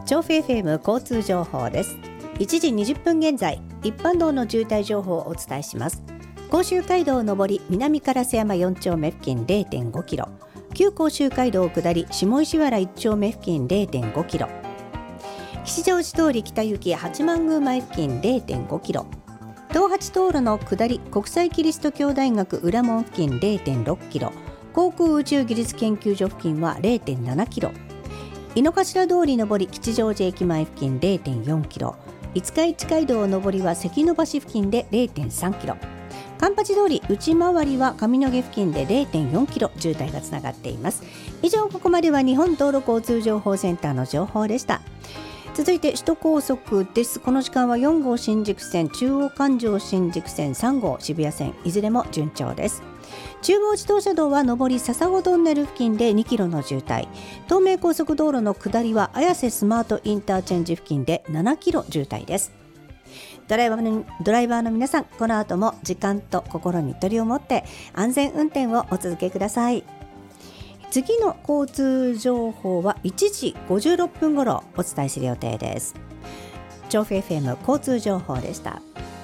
調布 FM 交通情報です。1時20分現在、一般道の渋滞情報をお伝えします。甲州街道上り南烏山4丁目付近 0.5 キロ、旧甲州街道下り下石原1丁目付近 0.5 キロ、吉祥寺通り北行き八幡宮前付近 0.5 キロ、東八道路の下り国際キリスト教大学裏門付近 0.6 キロ、航空宇宙技術研究所付近は 0.7 キロ、井の頭通り上り吉祥寺駅前付近 0.4 キロ、五日市街道上りは関の橋付近で 0.3 キロ、環八通り内回りは上野毛付近で 0.4 キロ渋滞がつながっています。以上、ここまでは日本道路交通情報センターの情報でした。続いて首都高速です。この時間は4号新宿線、中央環状新宿線、3号渋谷線、いずれも順調です。中央自動車道は上り笹子トンネル付近で2キロの渋滞、東名高速道路の下りは綾瀬スマートインターチェンジ付近で7キロ渋滞です。ドライバーの皆さん、この後も時間と心に余裕を持って安全運転をお続けください。次の交通情報は1時56分頃お伝えする予定です。調布 FM 交通情報でした。